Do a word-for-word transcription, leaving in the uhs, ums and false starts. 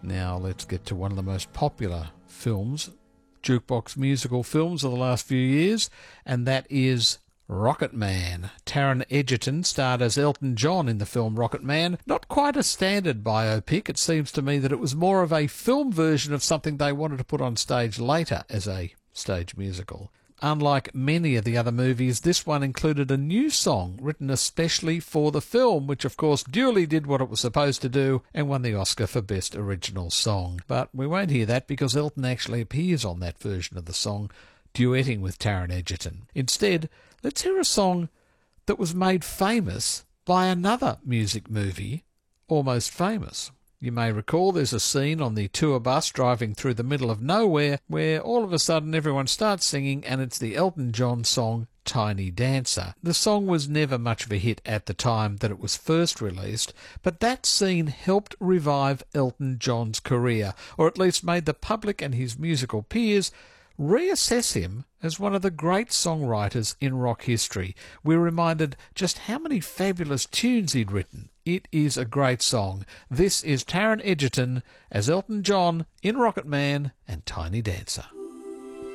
Now let's get to one of the most popular films, jukebox musical films of the last few years, and that is Rocket Man. Taron Egerton starred as Elton John in the film Rocket Man. Not quite a standard biopic. It seems to me that it was more of a film version of something they wanted to put on stage later as a stage musical. Unlike many of the other movies, this one included a new song written especially for the film, which of course duly did what it was supposed to do and won the Oscar for Best Original Song. But we won't hear that because Elton actually appears on that version of the song, duetting with Taron Egerton. Instead, let's hear a song that was made famous by another music movie, Almost Famous. You may recall there's a scene on the tour bus driving through the middle of nowhere where all of a sudden everyone starts singing, and it's the Elton John song Tiny Dancer. The song was never much of a hit at the time that it was first released, but that scene helped revive Elton John's career, or at least made the public and his musical peers reassess him as one of the great songwriters in rock history. We're reminded just how many fabulous tunes he'd written. It is a great song. This is Taron Egerton as Elton John in Rocket Man and Tiny Dancer.